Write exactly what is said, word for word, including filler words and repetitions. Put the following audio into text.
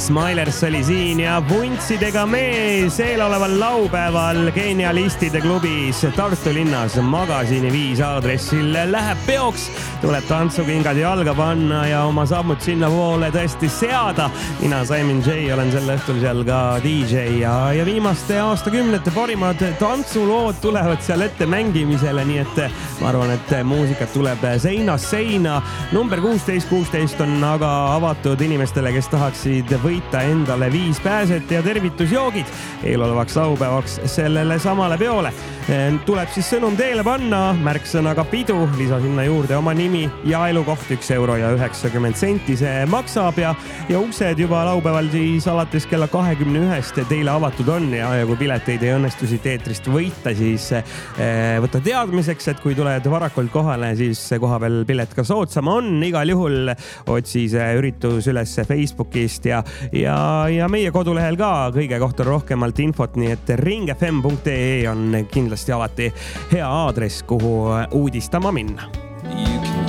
Smilers oli siin ja vuntsidega mees eeloleval laupäeval Genialistide klubis Tartu linnas Magasini viis aadressil läheb peoks. Tuleb tantsukingad jalga panna ja oma sammud sinna poole tõesti seada. Mina, Simon J, olen sel õhtul seal ka D J ja, ja viimaste aastakümnete parimad tantsulood tulevad seal ette mängimisele, nii et ma arvan, et muusikat tuleb seinast seina. Number kuusteist kuusteist on aga avatud inimestele, kes tahaksid võita endale viis pääset ja tervitusjoogid eelolevaks laupäevaks sellele samale peole. Tuleb siis sõnum teele panna, märksõnaga pidu, lisa sinna juurde oma nimi ja elukoht üks euro ja üheksakümmend senti see maksab ja, ja uksed juba laupäeval siis alates kella kahekümne ühest teile avatud on ja, ja kui pileteid ei õnnestu siit eetrist võita, siis eh, võtta teadmiseks, et kui tuled varakult kohale, siis koha peal pilet ka soodsama on. Igal juhul otsi see üritus üles Facebookist ja, ja, ja meie kodulehel ka kõige kohta rohkemalt infot, nii et ring f m punkt e e on kindlasti alati hea aadress, kuhu uudistama minna.